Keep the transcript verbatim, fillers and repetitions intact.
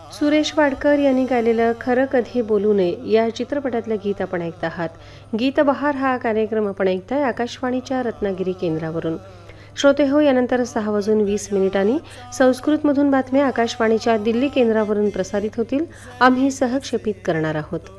सुरेश वाडकर यांनी गायलेलं खरं कधी बोलू नये या चित्रपटातलं गीत आपण ऐकत आहात. गीत बहार हा कार्यक्रम आपण ऐकताय आकाशवाणीच्या रत्नागिरी केंद्रावरून. श्रोते हो, यानंतर सहा वाजून वीस मिनिटांनी संस्कृतमधून बातम्या आकाशवाणीच्या दिल्ली केंद्रावरून प्रसारित होतील. आम्ही सहक्षेपित करणार आहोत.